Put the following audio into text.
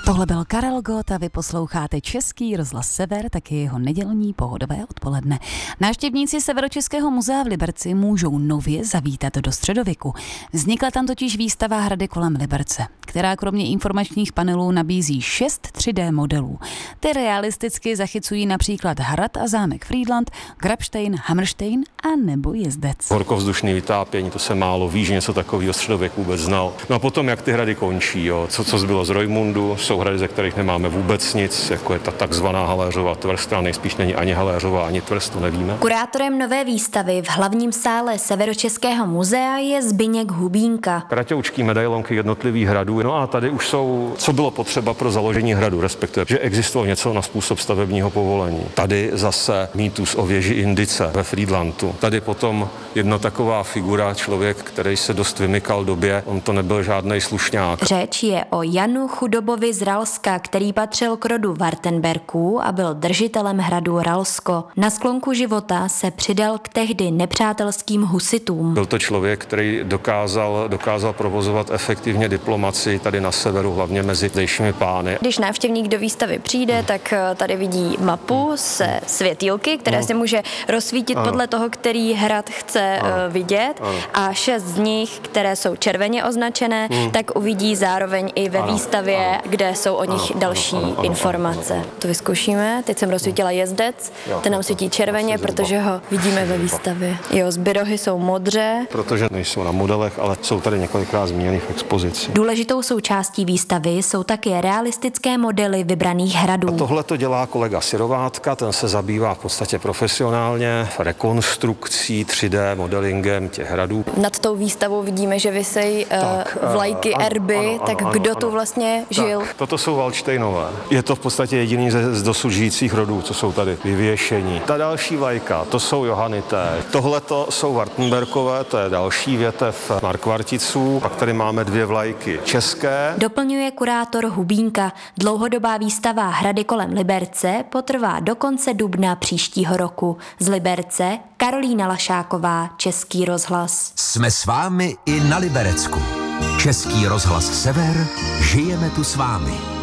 Tohle byl Karel Gott a vy posloucháte Český rozhlas Sever, taky jeho nedělní pohodové odpoledne. Návštěvníci Severočeského muzea v Liberci můžou nově zavítat do středověku. Vznikla tam totiž výstava Hrady kolem Liberce, která kromě informačních panelů nabízí 6 3D modelů. Ty realisticky zachycují například hrad a zámek Friedland, Grabstein, Hammerstein a nebo Jezdec. Horkovzdušný vytápění, to se málo ví, že něco takového středověk vůbec znal. No a potom, jak ty hrady končí, jo? Co zbylo z Rojmundu, jsou hrady, ze kterých nemáme vůbec nic, jako je ta takzvaná Haléřova tvrz, která nejspíš není ani Haléřova, ani tvrz, to nevíme. Kurátorem nové výstavy v hlavním sále Severočeského muzea je Zbyněk Hubínka. Kraťoučký medailonky jednotlivých hradů. No a tady už jsou, co bylo potřeba pro založení hradu, respektive, že existovalo něco na způsob stavebního povolení. Tady zase mýtus o věži Indice ve Friedlandu. Tady potom jedna taková figura, člověk, který se dost vymykal době, on to nebyl žádnej slušňák. Řeč je o Janu Chudobovi z Ralska, který patřil k rodu Wartenberků a byl držitelem hradu Ralsko. Na sklonku života se přidal k tehdy nepřátelským husitům. Byl to člověk, který dokázal provozovat efektivně diplomaci tady na severu, hlavně mezi zdejšími pány. Když návštěvník do výstavy přijde, tak tady vidí mapu se světýlky, které se může rozsvítit podle toho, který hrad chce vidět. A 6 z nich, které jsou červeně označené, tak uvidí zároveň i ve výstavě, kde jsou o nich další informace. To vyzkoušíme. Teď jsem rozsvítila Jezdec, ten nám svítí červeně, protože ho vidíme ve výstavě. Jeho zbyrohy jsou modře. Protože nejsou na modelech, ale jsou tady několikrát zmíněny v expozici. Důležitou součástí výstavy jsou také realistické modely vybraných hradů. A tohle to dělá kolega Sirovátka, ten se zabývá v podstatě profesionálně rekonstrukcí 3D modelingem těch hradů. Nad tou výstavou vidíme, že visejí vlajky, erby, tak kdo tu vlastně žil? Tak, toto jsou Valdštejnové. Je to v podstatě jediný z dosud žijících rodů, co jsou tady vyvěšení. Ta další vlajka, to jsou Johanité. Tohleto jsou Wartenberkové, to je další větev Markvarticů. Pak tady máme 2 vlajky české. Doplňuje kurátor Hubínka. Dlouhodobá výstava Hrady kolem Liberce potrvá do konce dubna příštího roku. Z Liberce Karolína Lašáková, Český rozhlas. Jsme s vámi i na Liberecku. Český rozhlas Sever, žijeme tu s vámi.